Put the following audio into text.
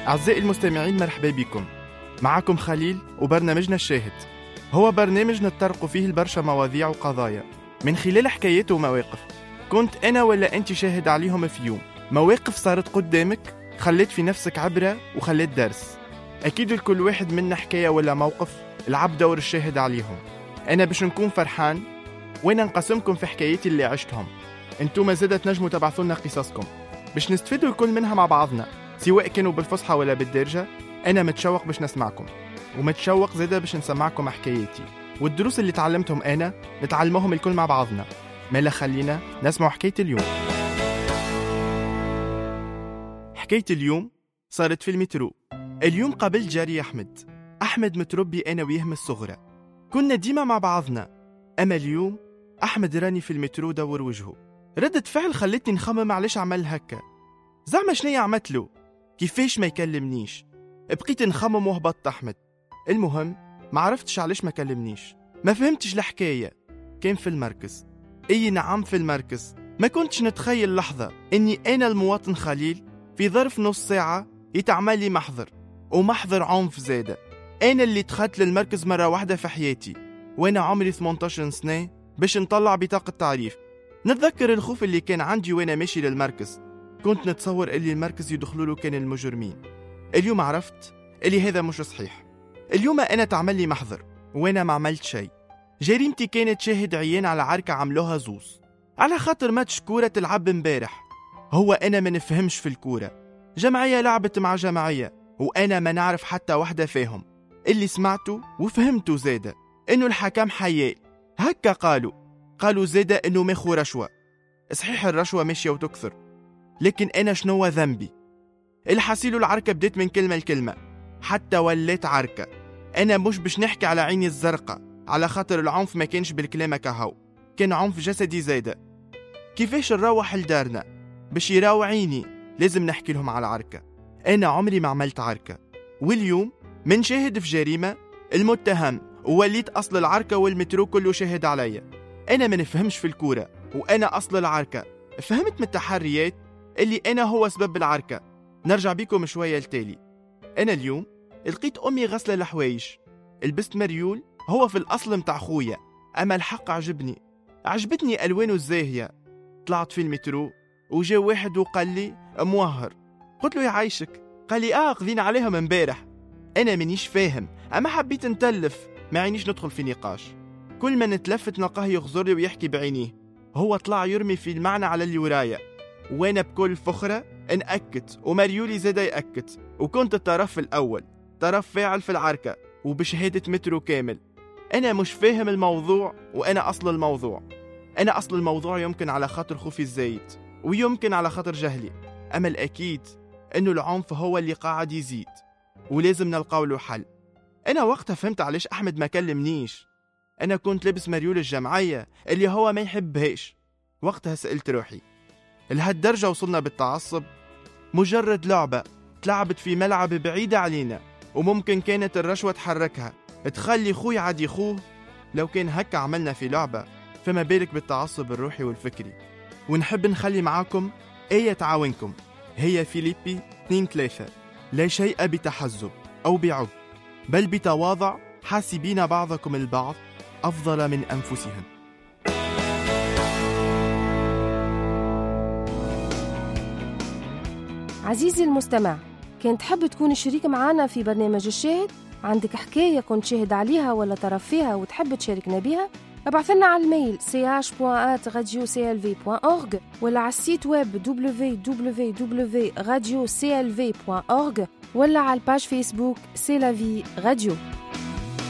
أعزائي المستمعين، مرحبا بكم. معكم خليل وبرنامجنا الشاهد. هو برنامج نتطرق فيه البرشا مواضيع وقضايا من خلال حكايات ومواقف كنت أنا ولا أنت شاهد عليهم في يوم. مواقف صارت قدامك خلت في نفسك عبرة وخلت درس. أكيد لكل واحد منا حكاية ولا موقف لعب دور الشاهد عليهم. أنا باش نكون فرحان وأنا نقسمكم في حكاياتي اللي عشتهم. أنتم زادة تنجموا تبعثوا لنا قصصكم باش نستفيدوا الكل منها مع بعضنا، سواء كانوا بالفصحى ولا بالدارجة. أنا متشوق باش نسمعكم، ومتشوق زادة باش نسمعكم حكاياتي والدروس اللي تعلمتهم أنا نتعلمهم الكل مع بعضنا. مالا خلينا نسمع حكاية اليوم. حكاية اليوم صارت في المترو. اليوم قابلت جاري أحمد متربي أنا وياه من الصغرى، كنا ديما مع بعضنا. أما اليوم أحمد راني في المترو دور وجهه. ردة فعل خلتني نخمم علاش عمل هكا. زعما شنيا عملت له؟ كيفاش ما يكلمنيش؟ بقيت نخمم وهبطت أحمد. المهم ما عرفتش علاش ما كلمنيش، ما فهمتش الحكاية. كان في المركز. أي نعم في المركز. ما كنتش نتخيل لحظة إني أنا المواطن خليل في ظرف نص ساعة يتعمل لي محضر، ومحضر عنف زادة. أنا اللي دخلت للمركز مرة واحدة في حياتي وأنا عمري 18 سنة باش نطلع بطاقة تعريف. نتذكر الخوف اللي كان عندي وأنا ماشي للمركز. كنت نتصور اللي المركز يدخلوا له كان المجرمين. اليوم عرفت اللي هذا مش صحيح. اليوم أنا تعمل لي محضر وأنا ما عملت شيء. جريمتي كانت شاهد عيان على عركة عملوها زوز على خاطر ماتش كورة تلعب امبارح. هو أنا ما نفهمش في الكورة، جمعية لعبت مع جمعية وأنا ما نعرف حتى واحدة فيهم. اللي سمعته وفهمته زادة إنه الحكام حيال هكا قالوا زادة إنه ماخو رشوة. صحيح الرشوة ماشية وتكثر، لكن أنا شنو ذنبي؟ الحسيل العركة بديت من كلمة لكلمة حتى وليت عركة. أنا مش باش نحكي على عيني الزرقاء على خاطر العنف ما كانش بالكلمة كهو، كان عنف جسدي زادة. كيفاش نروح لدارنا باش يراو عيني لازم نحكي لهم على العركة. أنا عمري ما عملت عركة، واليوم من شاهد في جريمة المتهم ووليت أصل العركة والمترو كله شاهد عليا. أنا ما نفهمش في الكورة وأنا أصل العركة. فهمت من التحريات اللي أنا هو سبب العركة. نرجع بيكم شوية التالي. أنا اليوم لقيت أمي غسلة الحوايج، لبست مريول هو في الأصل متاع خويا، أما الحق عجبتني ألوانه الزاهية. طلعت في المترو وجا واحد وقال لي موهر. قلت له يعيشك. قال لي قضينا عليهم امبارح. أنا منيش فاهم، أما حبيت نتلف، ما عينيش ندخل في نقاش. كل ما نتلفت نلقاه يغزر لي ويحكي بعينيه. هو طلع يرمي في المعنى على اللي ورايا، وانا بكل فخرة نأكد ومريولي زاد يأكد، وكنت الطرف الأول، طرف فاعل في العركة وبشهادة مترو كامل. أنا مش فاهم الموضوع وأنا أصل الموضوع. أنا أصل الموضوع يمكن على خاطر خوفي الزايد ويمكن على خاطر جهلي، أما الأكيد أنه العنف هو اللي قاعد يزيد ولازم نلقاو له حل. أنا وقتها فهمت علاش أحمد ما كلمنيش. أنا كنت لابس مريول الجمعية اللي هو ما يحبهاش. وقتها سألت روحي، لهالدرجة وصلنا بالتعصب؟ مجرد لعبة تلعبت في ملعب بعيدة علينا وممكن كانت الرشوة تحركها تخلي خوي عادي خوه. لو كان هكا عملنا في لعبة فما بالك بالتعصب الروحي والفكري. ونحب نخلي معاكم آية تعاونكم، هي فيليبي 2:3. لا شيء بتحزب أو بعجب، بل بتواضع حاسبين بعضكم البعض أفضل من أنفسهم. عزيزي المستمع، كنت تحب تكون شريك معنا في برنامج الشاهد؟ عندك حكاية كنت شاهد عليها ولا طرف فيها وتحب تشاركنا بها؟ ابعث لنا على الميل ch.radioclv.org ولا على السيت ويب www.radioclv.org ولا على الباج فيسبوك سي لا في راديو.